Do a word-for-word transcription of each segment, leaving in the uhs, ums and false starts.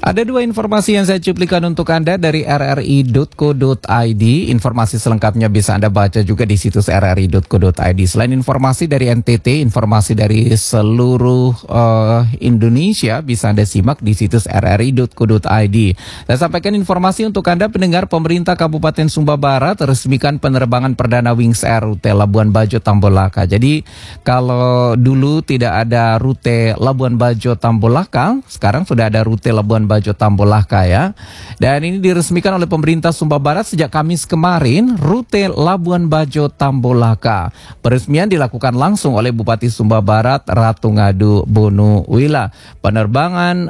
Ada dua informasi yang saya cuplikan untuk Anda dari r r i dot co dot i d. Informasi selengkapnya bisa Anda baca juga di situs r r i dot co dot i d. Selain informasi dari N T T, informasi dari seluruh uh, Indonesia bisa Anda simak di situs r r i dot co dot i d. Saya sampaikan informasi untuk Anda pendengar, pemerintah Kabupaten Sumba Barat resmikan penerbangan perdana Wings Air rute Labuan Bajo Tambolaka. Jadi kalau dulu tidak ada rute Labuan Bajo Tambolaka, sekarang sudah ada rute Labuan Bajo Tambolaka ya. Dan ini diresmikan oleh pemerintah Sumba Barat sejak Kamis kemarin, rute Labuan Bajo Tambolaka. Peresmian dilakukan langsung oleh Bupati Sumba Barat Ratu Ngadu Bono Wila. Penerbangan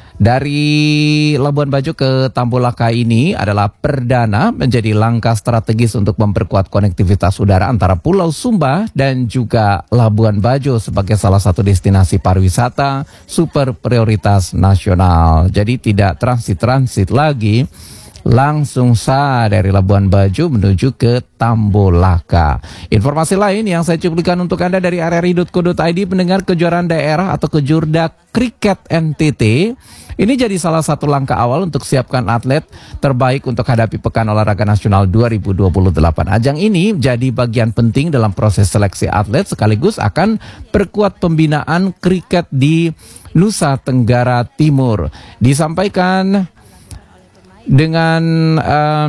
dari Labuan Bajo ke Tambolaka ini adalah perdana, menjadi langkah strategis untuk memperkuat konektivitas udara antara Pulau Sumba dan juga Labuan Bajo sebagai salah satu destinasi pariwisata super prioritas nasional. Jadi tidak transit-transit lagi, langsung sah dari Labuan Bajo menuju ke Tambolaka. Informasi lain yang saya cuplikan untuk Anda dari r r i dot co dot i d, pendengar, kejuaraan daerah atau Kejurda Kriket N T T ini jadi salah satu langkah awal untuk siapkan atlet terbaik untuk hadapi Pekan Olahraga Nasional dua ribu dua puluh delapan. Ajang ini jadi bagian penting dalam proses seleksi atlet sekaligus akan perkuat pembinaan kriket di Nusa Tenggara Timur. Disampaikan dengan uh,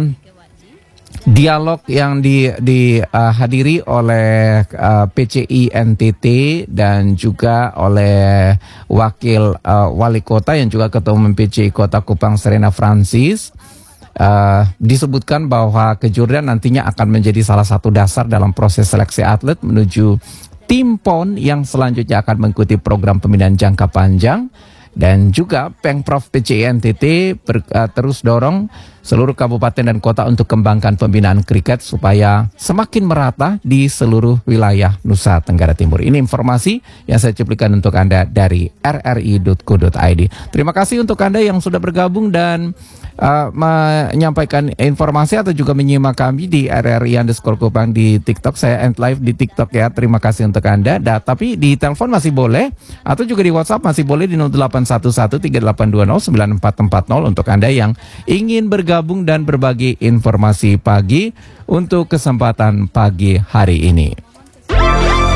dialog yang dihadiri uh, oleh uh, P C I N T T dan juga oleh wakil uh, wali kota yang juga ketua umum P C I Kota Kupang Serena Francis. Uh, disebutkan bahwa Kejurda nantinya akan menjadi salah satu dasar dalam proses seleksi atlet menuju tim P O N yang selanjutnya akan mengikuti program pembinaan jangka panjang. Dan juga Pengprov P C I N T T ber, uh, terus dorong seluruh kabupaten dan kota untuk kembangkan pembinaan kriket supaya semakin merata di seluruh wilayah Nusa Tenggara Timur. Ini informasi yang saya cuplikan untuk Anda dari r r i dot co dot i d. Terima kasih untuk Anda yang sudah bergabung dan uh, menyampaikan informasi atau juga menyimak kami di R R I underscore Kupang di TikTok. Saya end live di TikTok ya. Terima kasih untuk Anda. Da, tapi di telepon masih boleh atau juga di WhatsApp masih boleh di nol delapan satu satu tiga delapan dua nol sembilan empat empat nol untuk Anda yang ingin bergabung dan berbagi informasi pagi untuk kesempatan pagi hari ini.